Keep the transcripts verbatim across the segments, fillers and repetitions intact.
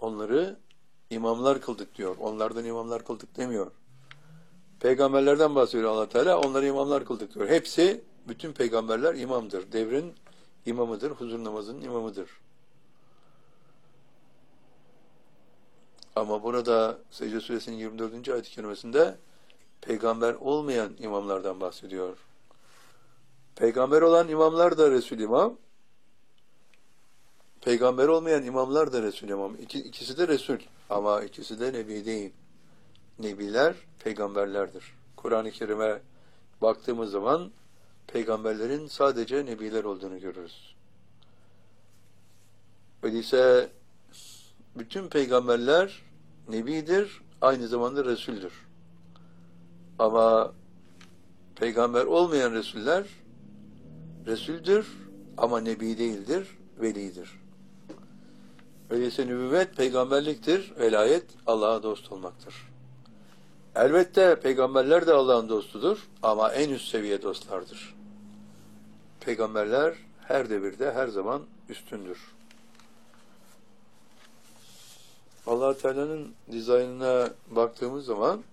onları imamlar kıldık diyor. Onlardan imamlar kıldık demiyor. Peygamberlerden bahsediyor Allah Teala. Onları imamlar kıldık diyor. Hepsi, bütün peygamberler imamdır. Devrin imamıdır. Huzur namazının imamıdır. Ama burada Secde Suresinin yirmi dördüncü ayet-i kerimesinde peygamber olmayan imamlardan bahsediyor. Peygamber olan imamlar da Resul imam. Peygamber olmayan imamlar da Resul imam. İki, ikisi de Resul ama ikisi de Nebi değil. Nebiler peygamberlerdir. Kur'an-ı Kerim'e baktığımız zaman peygamberlerin sadece nebiler olduğunu görürüz. Öyleyse bütün peygamberler nebidir, aynı zamanda Resul'dür. Ama peygamber olmayan Resuller Resul'dür ama nebi değildir, velidir. Öyleyse nübüvvet peygamberliktir, velayet Allah'a dost olmaktır. Elbette peygamberler de Allah'ın dostudur ama en üst seviye dostlardır. Peygamberler her devirde, her zaman üstündür. Allah Teala'nın dizaynına baktığımız zaman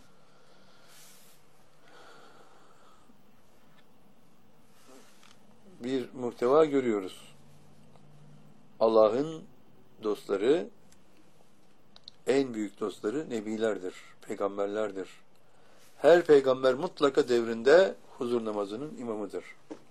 bir muhteva görüyoruz. Allah'ın dostları, en büyük dostları nebilerdir, peygamberlerdir. Her peygamber mutlaka devrinde huzur namazının imamıdır.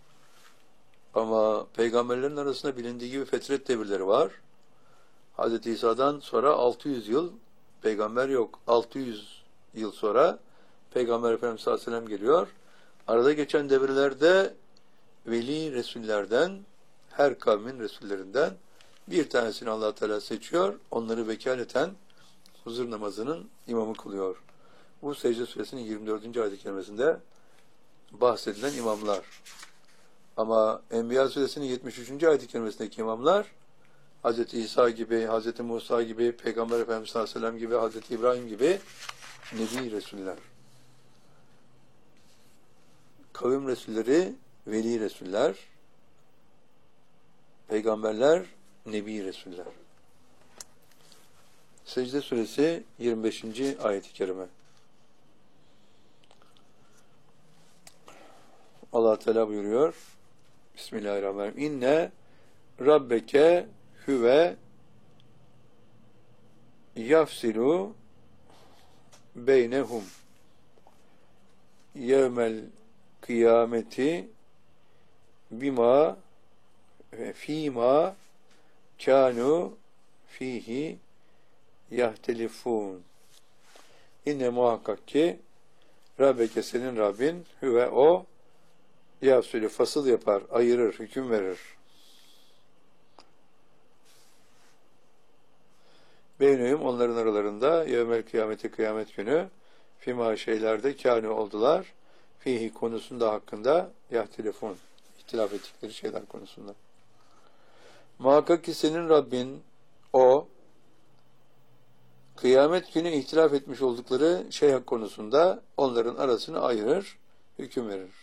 Ama peygamberlerin arasında bilindiği gibi fetret devirleri var. Hazreti İsa'dan sonra altı yüz yıl peygamber yok. altı yüz yıl sonra Peygamber Efendimiz sallallahu aleyhi ve sellem geliyor. Arada geçen devirlerde veli Resullerden, her kavmin Resullerinden bir tanesini Allah Teala seçiyor. Onları vekaleten huzur namazının imamı kılıyor. Bu Secde Suresinin yirmi dördüncü ayet-i kerimesinde bahsedilen imamlar. Ama Enbiya Suresinin yetmiş üçüncü ayet-i kerimesindeki imamlar Hazreti İsa gibi, Hazreti Musa gibi, Peygamber Efendimiz sallallahu aleyhi ve sellem gibi, Hazreti İbrahim gibi Nebi Resuller. Kavim Resulleri, Veli Resuller, Peygamberler, Nebi Resuller. Secde Suresi yirmi beşinci ayet-i kerime. Allah Teala buyuruyor. Bismillahirrahmanirrahim. İnne Rabbeke hüve yafsilu beynehum yevmel kıyameti bima ve fîmâ kânû fihi yahtelifûn. Yine muhakkak ki Rabbeke senin Rabbin hüve o yafsülü fasıl yapar, ayırır, hüküm verir. Beyneyim onların aralarında yevmel kıyameti kıyamet günü fîmâ şeylerde kânû oldular fihi konusunda hakkında yahtelifûn ihtilaf ettikleri şeyler konusunda. Muhakkak ki senin Rabbin o kıyamet günü ihtilaf etmiş oldukları şey konusunda onların arasını ayırır, hüküm verir.